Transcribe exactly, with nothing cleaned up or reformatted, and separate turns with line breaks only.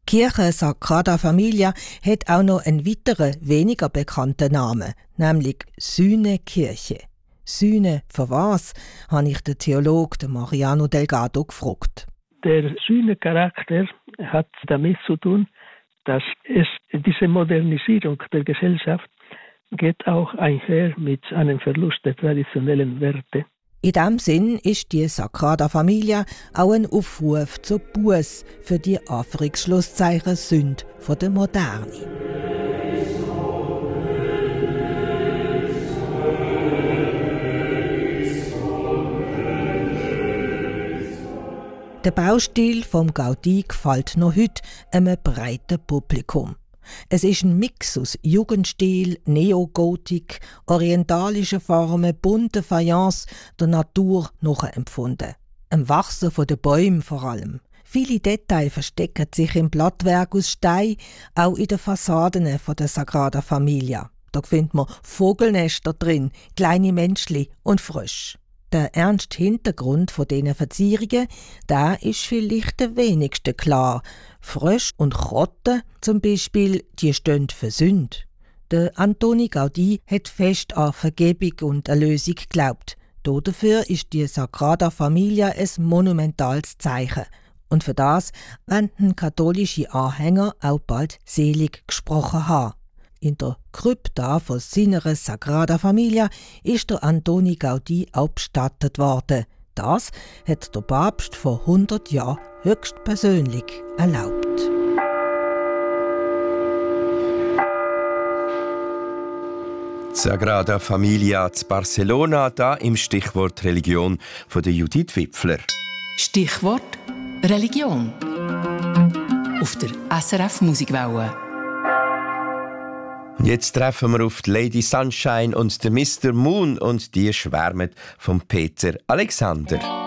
Die Kirche Sagrada Familia hat auch noch einen weiteren, weniger bekannten Namen, nämlich Sühnekirche. Sühne für was, habe ich den Theologen Mariano Delgado gefragt.
Der Sühne-Charakter hat damit zu tun, dass es diese Modernisierung der Gesellschaft geht auch einher mit einem Verlust der traditionellen Werte.
In diesem Sinn ist die Sagrada Familia auch ein Aufruf zur Buße für die Anführungsschlusszeichen Sünde von der Moderne. Der Baustil vom Gaudí gefällt noch heute einem breiten Publikum. Es ist ein Mix aus Jugendstil, Neogotik, orientalischen Formen, bunten Fayence, der Natur nachempfunden. Ein Wachsen von den Bäumen vor allem. Viele Details verstecken sich im Blattwerk aus Stein, auch in den Fassaden von der Sagrada Familia. Da findet man Vogelnester drin, kleine Menschli und Frösche. Der ernste Hintergrund von diesen Verzierungen, der ist vielleicht der wenigste klar. Frösche und Krotten zum Beispiel, die stehen für Sünde. Der Antoni Gaudí hat fest an Vergebung und Erlösung geglaubt. Dafür ist die Sagrada Familia ein monumentales Zeichen. Und für das werden katholische Anhänger auch bald selig gesprochen haben. In der Krypta von seiner Sagrada Familia ist der Antoni Gaudí auch bestattet worden. Das hat der Papst vor hundert Jahren höchstpersönlich erlaubt.
Sagrada Familia zu Barcelona, da im Stichwort Religion von der Judith Wipfler.
Stichwort Religion auf der S R F Musikwelle.
Jetzt treffen wir auf die Lady Sunshine und den Mister Moon und die schwärmen vom Peter Alexander.